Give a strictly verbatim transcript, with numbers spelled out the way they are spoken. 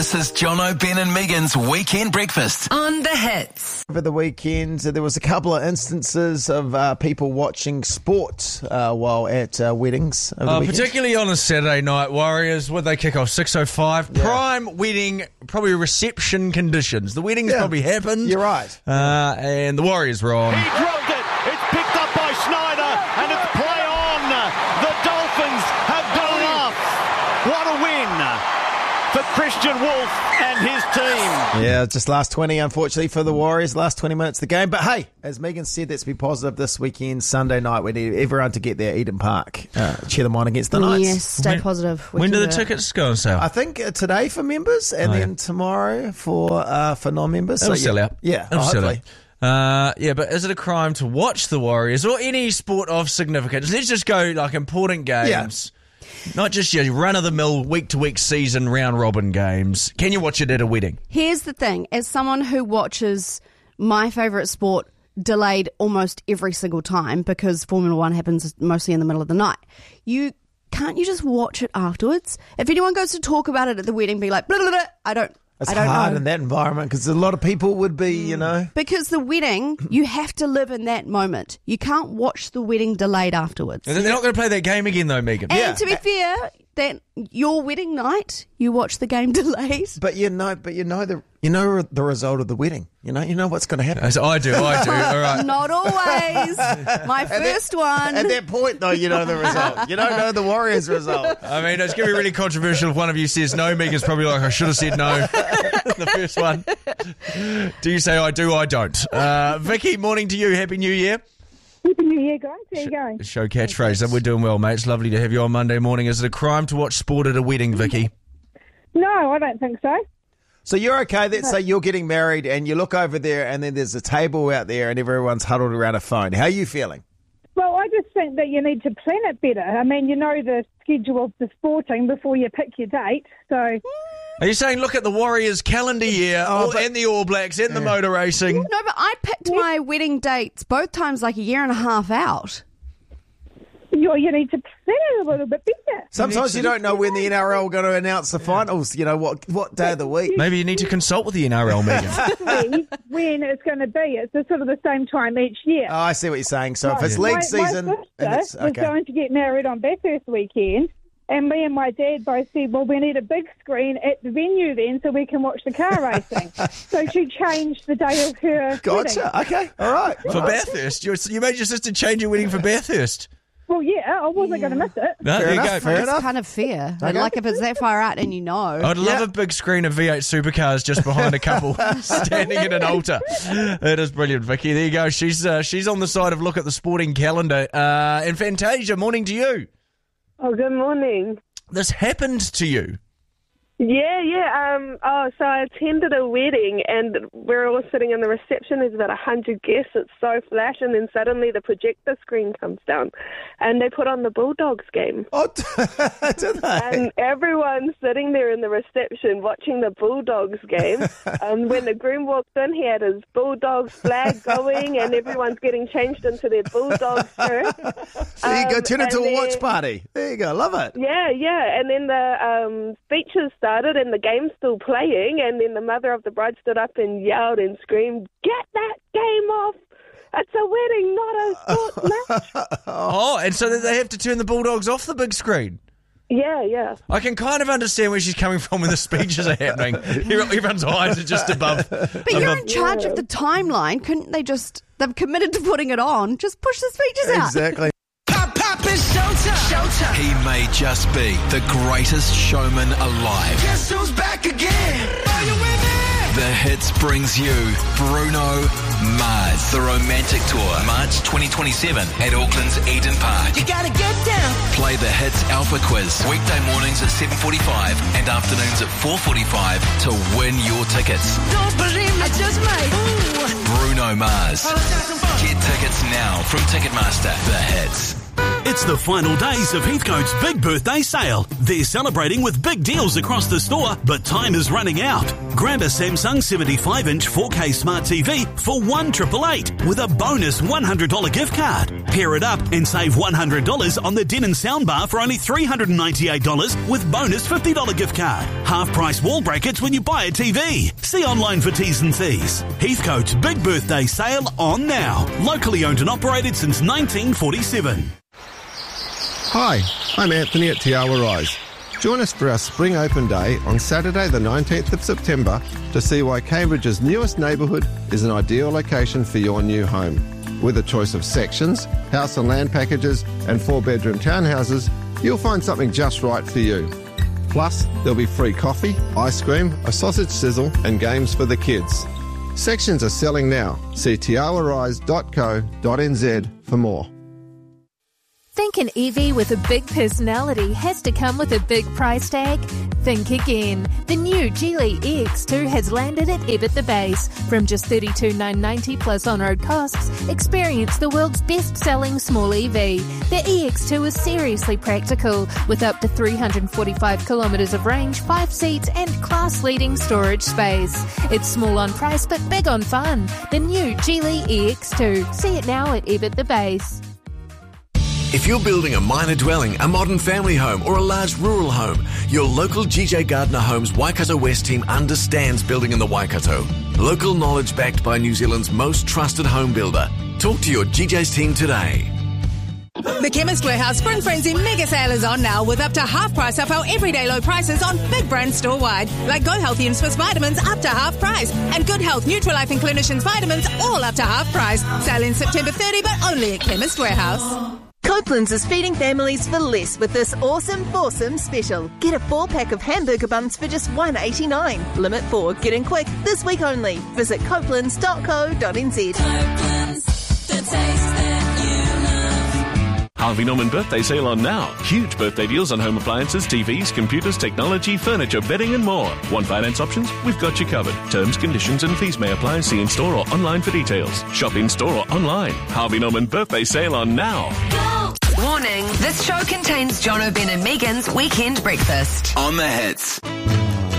This is Jono, Ben and Megan's Weekend Breakfast on The Hits. Over the weekend, there was a couple of instances of uh, people watching sport uh, while at uh, weddings. Over the Uh, weekend. particularly on a Saturday night, Warriors, would they kick off six oh five? Yeah. Prime wedding, probably reception conditions. The wedding's Yeah. probably happened. You're right. Uh, and the Warriors were on. He dropped it. It's picked up by Schneider, and it's play on. The Dolphins have done enough. What a win for Christian Wolf and his team. Yeah, just last twenty, unfortunately, for the Warriors. Last twenty minutes of the game. But hey, as Megan said, let's be positive this weekend, Sunday night. We need everyone to get there, Eden Park. Uh, cheer them on against the Knights. Yes, stay When- positive. We When can do the do it. tickets go on sale? I think uh, today for members, and Oh, then yeah. tomorrow for uh, for non-members. It'll So, sell yeah. out. Yeah, It'll oh, sell hopefully. out. Uh, yeah, but is it a crime to watch the Warriors or any sport of significance? Let's just go like important games. Not just your run-of-the-mill, week-to-week season round-robin games. Can you watch it at a wedding? Here's the thing. As someone who watches my favourite sport delayed almost every single time because Formula One happens mostly in the middle of the night, you can't you just watch it afterwards? If anyone goes to talk about it at the wedding, be like, blah, blah, blah, I don't It's I don't hard know. in that environment because a lot of people would be, you know. Because the wedding, you have to live in that moment. You can't watch the wedding delayed afterwards. They're not going to play that game again, though, Megan. And Yeah. to be fair, that your wedding night, you watch the game delayed. But you know, but you know the you know the result of the wedding. You know, you know what's going to happen. As I do, I do. All right. Not always. My first one. At that point, though, you know the result. You don't know the Warriors' result. I mean, it's going to be really controversial if one of you says no. Megan's probably like, I should have said no. The first one. Do you say I do, I don't? Uh, Vicky, morning to you. Happy New Year. Happy New Year, guys. How you going? Show catchphrase. We're doing well, mate. It's lovely to have you on Monday morning. Is it a crime to watch sport at a wedding, Vicky? No, I don't think so. So you're okay. Let's say you're getting married and you look over there and then there's a table out there and everyone's huddled around a phone. How are you feeling? Well, I just think that you need to plan it better. I mean, you know the schedule of the sporting before you pick your date. So, Are you saying look at the Warriors calendar year Oh, all, but- and the All Blacks and the motor racing? No, but I picked my wedding dates both times like a year and a half out. you you need to plan it a little bit better. Sometimes you don't know when the N R L are going to announce the finals. You know, what what day of the week. Maybe you need to consult with the N R L, Megan. Actually, when it's going to be, it's the sort of the same time each year. Oh, I see what you're saying. So if it's My- league season, My and it's, sister was okay. going to get married on Bathurst weekend, and me and my dad both said, well, we need a big screen at the venue then so we can watch the car racing. So she changed the day of her wedding. Gotcha. Okay. All right. For Bathurst. You you made your sister change your wedding for Bathurst. Well, yeah, I wasn't going to miss it. No, Fair there you enough, go. fair It's enough. kind of fair. Okay. Like if it's that far out and you know. I'd love Yeah. a big screen of V eight supercars just behind a couple standing in an altar. It is brilliant, Vicky. There you go. She's uh, she's on the side of look at the sporting calendar. Uh, and Fantasia, morning to you. Oh, good morning. This happened to you. Yeah, yeah. Um. Oh, so I attended a wedding, and we're all sitting in the reception. There's about a hundred guests. It's so flash, and then suddenly the projector screen comes down, and they put on the Bulldogs game, Oh, did they? and everyone's sitting there in the reception watching the Bulldogs game. Um, when the groom walked in, he had his Bulldogs flag going, and everyone's getting changed into their Bulldogs shirt. There you go. Um, Turn it into and a watch then- party. There you go. Love it. Yeah, yeah. And then the um, speeches started and the game's still playing, and then the mother of the bride stood up and yelled and screamed, "Get that game off! It's a wedding, not a sports match." Oh, and so they have to turn the Bulldogs off the big screen. Yeah, yeah. I can kind of understand where she's coming from when the speeches are happening. Everyone's eyes are just above. But you're in charge of the timeline. Couldn't they just, they've committed to putting it on, just push the speeches out. Exactly. Pop, pop, it's showtime. Showtime. He may just be the greatest showman alive. Guess who's back again? Are you with me? The Hits brings you Bruno Mars, the Romantic Tour, March twenty twenty-seven at Auckland's Eden Park. You gotta get down. Play the Hits Alpha Quiz, weekday mornings at seven forty-five and afternoons at four forty-five to win your tickets. Don't believe me, I just might. Ooh. Bruno Mars. All the time, come on. Get tickets now from Ticketmaster. The Hits. It's the final days of Heathcote's big birthday sale. They're celebrating with big deals across the store, but time is running out. Grab a Samsung seventy-five inch four K Smart T V for one eight eight eight with a bonus one hundred dollars gift card. Pair it up and save one hundred dollars on the Denon soundbar for only three hundred ninety-eight dollars with bonus fifty dollars gift card. Half price wall brackets when you buy a T V. See online for T's and C's. Heathcote's big birthday sale on now. Locally owned and operated since nineteen forty-seven. Hi, I'm Anthony at Te Awa Rise. Join us for our Spring Open Day on Saturday the nineteenth of September to see why Cambridge's newest neighbourhood is an ideal location for your new home. With a choice of sections, house and land packages and four-bedroom townhouses, you'll find something just right for you. Plus, there'll be free coffee, ice cream, a sausage sizzle and games for the kids. Sections are selling now. See te awa rise dot co dot n z for more. Think an E V with a big personality has to come with a big price tag? Think again. The new Geely E X two has landed at Ebbett the Base. From just thirty-two thousand nine hundred ninety dollars plus on-road costs, experience the world's best-selling small E V. The E X two is seriously practical, with up to three hundred forty-five kilometres of range, five seats and class-leading storage space. It's small on price but big on fun. The new Geely E X two. See it now at Ebbett the Base. If you're building a minor dwelling, a modern family home or a large rural home, your local G J Gardner Homes Waikato West team understands building in the Waikato. Local knowledge backed by New Zealand's most trusted home builder. Talk to your G J's team today. The Chemist Warehouse Spring Frenzy mega sale is on now with up to half price off our everyday low prices on big brands store-wide. Like Go Healthy and Swiss Vitamins up to half price. And Good Health, Nutrilife and Clinicians Vitamins all up to half price. Sale in September thirtieth but only at Chemist Warehouse. Copeland's is feeding families for less with this awesome foursome special. Get a four pack of hamburger buns for just one dollar eighty-nine. Limit four. Get in quick. This week only. Visit copelands dot co dot n z. Copeland's, the taste that you love. Harvey Norman birthday sale on now. Huge birthday deals on home appliances, T Vs, computers, technology, furniture, bedding and more. Want finance options? We've got you covered. Terms, conditions and fees may apply. See in store or online for details. Shop in store or online. Harvey Norman birthday sale on now. Warning, this show contains John O'Ben and Megan's Weekend Breakfast. On the hits.